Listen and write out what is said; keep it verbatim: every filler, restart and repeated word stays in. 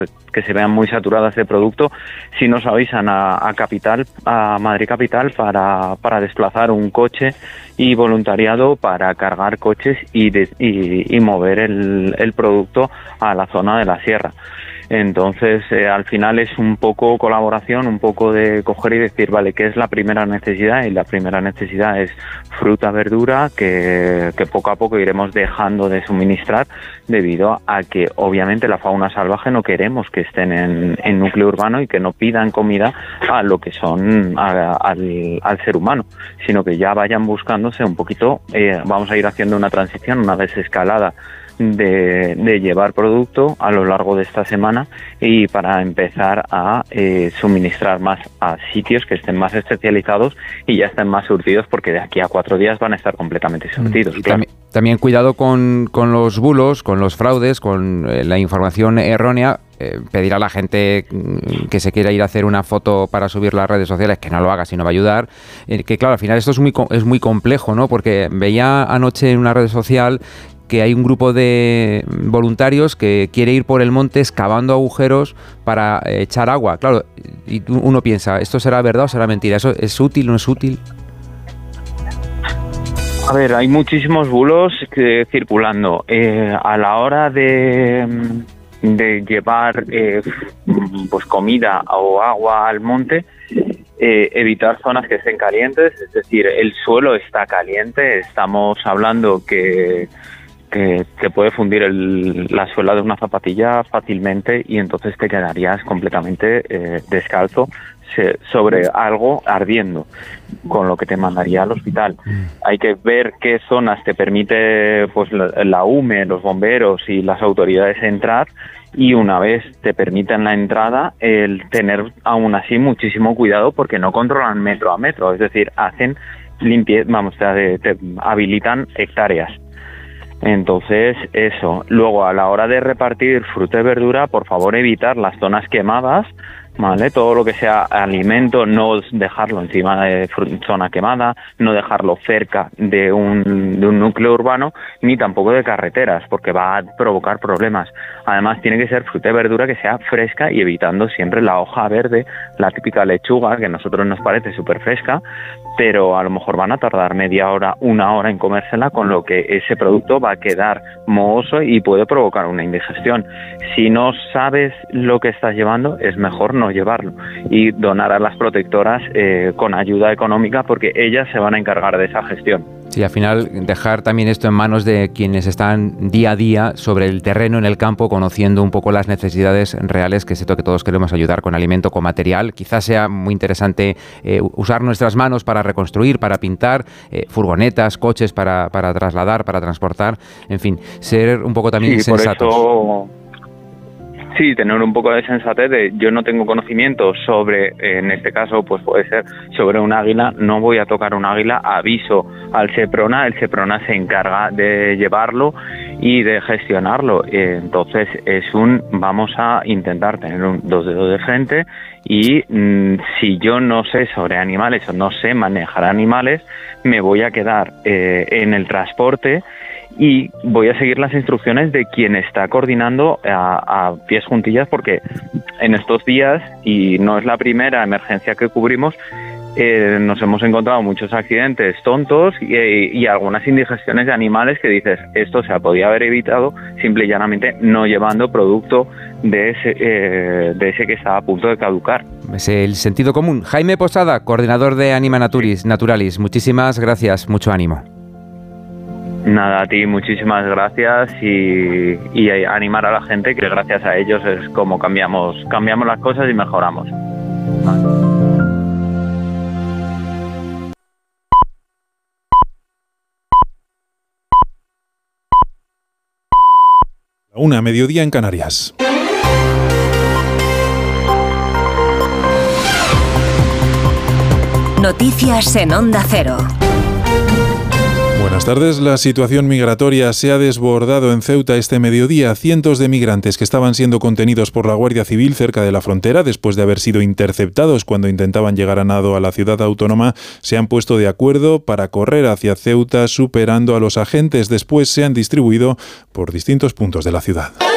que se vean muy saturadas de producto, si nos avisan a, a Capital, a Madrid Capital, para, para desplazar un coche y voluntariado para cargar coches y, de, y, y mover el, el producto a la zona de la sierra. Entonces, eh, al final es un poco colaboración, un poco de coger y decir, vale, ¿qué es la primera necesidad? Y la primera necesidad es fruta, verdura, que, que poco a poco iremos dejando de suministrar debido a que, obviamente, la fauna salvaje no queremos que estén en, en núcleo urbano y que no pidan comida a lo que son, a, al, al ser humano, sino que ya vayan buscándose un poquito, eh, vamos a ir haciendo una transición, una desescalada, De, de llevar producto a lo largo de esta semana y para empezar a eh, suministrar más a sitios que estén más especializados y ya estén más surtidos, porque de aquí a cuatro días van a estar completamente surtidos. Y claro. también, también cuidado con, con los bulos, con los fraudes, con eh, la información errónea. Eh, pedir a la gente que se quiera ir a hacer una foto para subir a las redes sociales que no lo haga, si no va a ayudar. Eh, que claro, al final esto es muy, es muy complejo, ¿no? Porque veía anoche en una red social que hay un grupo de voluntarios que quiere ir por el monte excavando agujeros para echar agua. Claro, y uno piensa, ¿esto será verdad o será mentira? ¿Eso es útil o no es útil? A ver, hay muchísimos bulos que, circulando. Eh, a la hora de, de llevar eh, pues comida o agua al monte, eh, evitar zonas que estén calientes, es decir, el suelo está caliente, estamos hablando que que te puede fundir el, la suela de una zapatilla fácilmente y entonces te quedarías completamente eh, descalzo se, sobre algo ardiendo, con lo que te mandaría al hospital. Mm. Hay que ver qué zonas te permite pues la, la U M E, los bomberos y las autoridades entrar, y una vez te permiten la entrada, el tener aún así muchísimo cuidado, porque no controlan metro a metro, es decir, hacen limpieza, vamos, te, te habilitan hectáreas. Entonces, eso. Luego, a la hora de repartir fruta y verdura, por favor, evitar las zonas quemadas, ¿vale? Todo lo que sea alimento, no dejarlo encima de zona quemada, no dejarlo cerca de un, de un núcleo urbano, ni tampoco de carreteras, porque va a provocar problemas. Además, tiene que ser fruta y verdura que sea fresca y evitando siempre la hoja verde, la típica lechuga, que a nosotros nos parece súper fresca, pero a lo mejor van a tardar media hora, una hora en comérsela, con lo que ese producto va a quedar mohoso y puede provocar una indigestión. Si no sabes lo que estás llevando, es mejor no llevarlo y donar a las protectoras eh, con ayuda económica, porque ellas se van a encargar de esa gestión. Sí, al final dejar también esto en manos de quienes están día a día sobre el terreno, en el campo, conociendo un poco las necesidades reales, que es esto que todos queremos ayudar con alimento, con material. Quizás sea muy interesante eh, usar nuestras manos para reconstruir, para pintar, eh, furgonetas, coches para, para trasladar, para transportar, en fin, ser un poco también sí, sensatos. Por eso... Sí, tener un poco de sensatez de yo no tengo conocimiento sobre, en este caso, pues puede ser sobre un águila, no voy a tocar un águila, aviso al Seprona, el Seprona se encarga de llevarlo y de gestionarlo. Entonces es un, vamos a intentar tener un, dos dedos de frente y mmm, si yo no sé sobre animales o no sé manejar animales, me voy a quedar eh, en el transporte y voy a seguir las instrucciones de quien está coordinando a, a pies juntillas, porque en estos días, y no es la primera emergencia que cubrimos, eh, nos hemos encontrado muchos accidentes tontos y, y algunas indigestiones de animales que dices, esto se podía haber evitado simple y llanamente no llevando producto de ese, eh, de ese que estaba a punto de caducar. Es el sentido común. Jaime Posada, coordinador de Anima Naturis, Naturalis, muchísimas gracias, mucho ánimo. Nada, a ti muchísimas gracias y, y animar a la gente, que gracias a ellos es como cambiamos, cambiamos las cosas y mejoramos. Una, mediodía en Canarias. Noticias en Onda Cero. Buenas tardes. La situación migratoria se ha desbordado en Ceuta este mediodía. Cientos de migrantes que estaban siendo contenidos por la Guardia Civil cerca de la frontera, después de haber sido interceptados cuando intentaban llegar a nado a la ciudad autónoma, se han puesto de acuerdo para correr hacia Ceuta, superando a los agentes. Después se han distribuido por distintos puntos de la ciudad.